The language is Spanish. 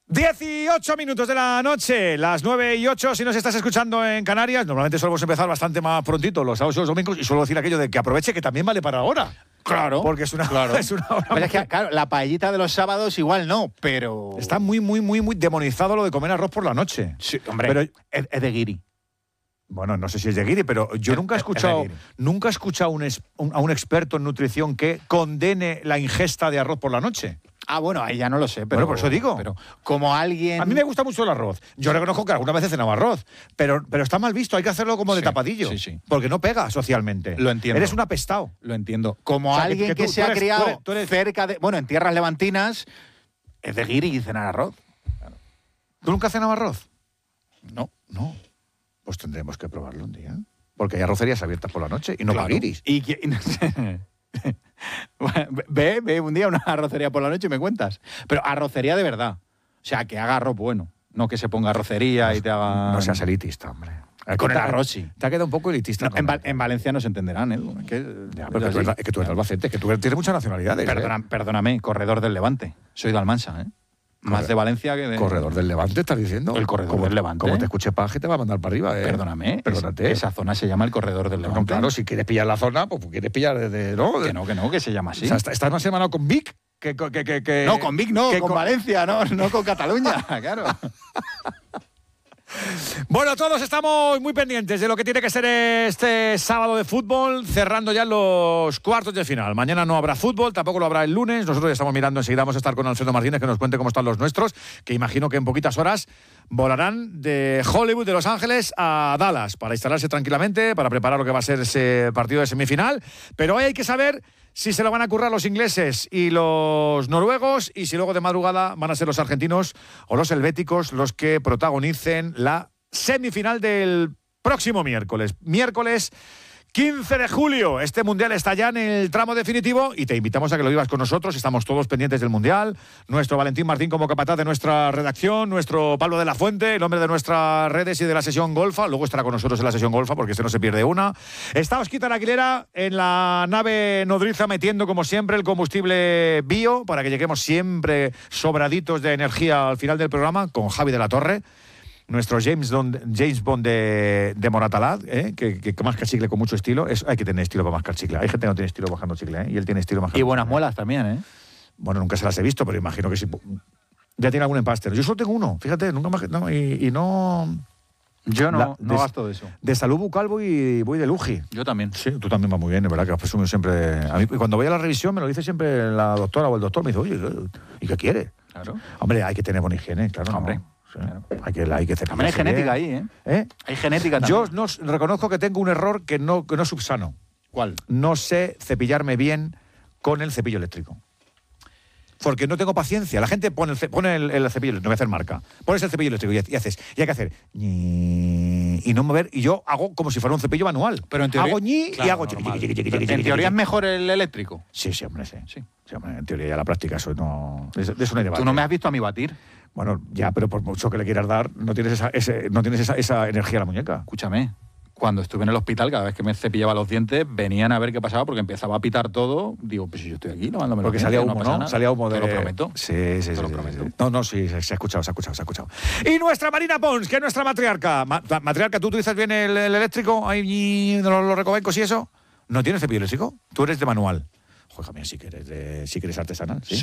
18 minutos de la noche, las 9:08, si nos estás escuchando en Canarias. Normalmente solemos empezar bastante más prontito los sábados y los domingos, y suelo decir aquello de que aproveche que también vale para ahora. Claro. Porque es una hora. Pero es que, claro, la paellita de los sábados igual no, pero... Está muy demonizado lo de comer arroz por la noche. Sí, hombre, pero es de guiri. Bueno, no sé si es de guiri, pero yo nunca he escuchado a un experto en nutrición que condene la ingesta de arroz por la noche. Ah, bueno, ahí ya no lo sé, pero... Bueno, por eso digo. Pero como alguien... A mí me gusta mucho el arroz. Yo reconozco que alguna vez he cenado arroz, pero está mal visto, hay que hacerlo como de tapadillo. Sí. Porque no pega socialmente. Lo entiendo. Eres un apestado. Lo entiendo. Como alguien que se ha criado cerca de... Bueno, en tierras levantinas, es de guiri y cenar arroz. Claro. ¿Tú nunca has cenado arroz? No. Pues tendremos que probarlo un día. Porque hay arrocerías abiertas por la noche y no claro. guiris. Ve un día una arrocería por la noche y me cuentas. Pero arrocería de verdad. O sea, que haga arroz bueno. No que se ponga arrocería y te haga... No seas elitista, hombre. Con el arroz sí. Te ha quedado un poco elitista. No, en Valencia no se entenderán, Edu. Es que tú eres de Albacete, que tú tienes muchas nacionalidades. Perdóname, corredor del Levante. Soy de Almansa, ¿eh? Más de Valencia que de... ¿Corredor del Levante estás diciendo? El corredor del Levante. Como te escuche Paje te va a mandar para arriba, ¿eh? Perdóname. Perdónate. Esa zona se llama el corredor del Levante. No, claro, si quieres pillar la zona, pues quieres pillar desde... ¿no? Que se llama así. O sea, estás más hermanado con Vic que... No, con Vic no, con Valencia, no con Cataluña, claro. Bueno, todos estamos muy pendientes de lo que tiene que ser este sábado de fútbol, cerrando ya los cuartos de final. Mañana no habrá fútbol, tampoco lo habrá el lunes. Nosotros ya estamos mirando, enseguida vamos a estar con Alfredo Martínez, que nos cuente cómo están los nuestros, que imagino que en poquitas horas volarán de Hollywood, de Los Ángeles, a Dallas, para instalarse tranquilamente, para preparar lo que va a ser ese partido de semifinal. Pero hoy hay que saber si se lo van a currar los ingleses y los noruegos, y si luego de madrugada van a ser los argentinos o los helvéticos los que protagonicen la semifinal del próximo miércoles. Miércoles 15 de julio. Este Mundial está ya en el tramo definitivo y te invitamos a que lo vivas con nosotros. Estamos todos pendientes del Mundial. Nuestro Valentín Martín como capataz de nuestra redacción, nuestro Pablo de la Fuente, el hombre de nuestras redes y de la sesión golfa. Luego estará con nosotros en la sesión golfa porque este no se pierde una. Está Osquitar Aguilera en la nave nodriza metiendo como siempre el combustible bio para que lleguemos siempre sobraditos de energía al final del programa con Javi de la Torre. Nuestro James Bond de Moratalaz, que masca chicle con mucho estilo. Hay que tener estilo para mascar chicle. Hay gente que no tiene estilo bajando chicle, y él tiene estilo bajando chicle. Y buenas muelas también, ¿eh? Bueno, nunca se las he visto, pero imagino que sí. Ya tiene algún empaste. Yo solo tengo uno, fíjate, nunca más... No, y no... Yo no gasto de eso. De salud bucal voy de luji. Yo también. Sí, tú también vas muy bien, es verdad que has presumido siempre... A mí, cuando voy a la revisión me lo dice siempre la doctora o el doctor, me dice, oye, ¿y qué quiere? Claro. Hombre, hay que tener buena higiene, claro. Hombre. ¿no? Sí. Hay que también hay genética ahí, ¿eh? Hay genética también. Yo reconozco que tengo un error que no subsano. ¿Cuál? No sé cepillarme bien con el cepillo eléctrico. Porque no tengo paciencia. La gente pone el cepillo, no voy a hacer marca. Pones el cepillo eléctrico y haces. Y hay que hacer y no mover. Y yo hago como si fuera un cepillo manual. Pero en teoría, hago y hago. En teoría es mejor el eléctrico. Sí, hombre, sí. Sí, hombre, en teoría ya la práctica eso no. De eso no hay debate. Tú no me has visto a mí batir. Bueno, ya, pero por mucho que le quieras dar, no tienes esa energía a la muñeca. Escúchame, cuando estuve en el hospital, cada vez que me cepillaba los dientes, venían a ver qué pasaba porque empezaba a pitar todo. Digo, pues si yo estoy aquí lavándome los dientes. Porque salía humo, ¿no? Salía humo de... Te lo prometo. Sí. Te lo prometo. No, sí, se ha escuchado. Y nuestra Marina Pons, que es nuestra matriarca. Matriarca, ¿tú utilizas bien el eléctrico? Ahí los recovecos y eso. ¿No tienes cepillo eléctrico? Tú eres de manual. Joder, mía, sí que eres artesanal, ¿sí?